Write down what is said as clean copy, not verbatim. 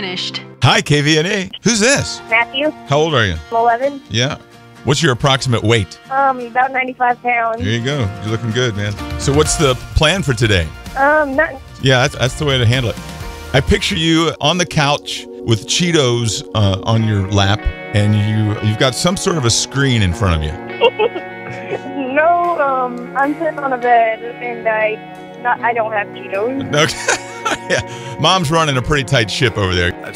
finished. Hi, KVNA. Who's this? Matthew, How old are you? I'm 11, Yeah. What's your approximate weight? about 95 pounds. There you go. You're looking good, man. So what's the plan for today? Nothing. Yeah, that's the way to handle it. I picture you on the couch with Cheetos on your lap, and you've got some sort of a screen in front of you. No, I'm sitting on a bed, and I don't have Cheetos. Okay. Yeah. Mom's running a pretty tight ship over there.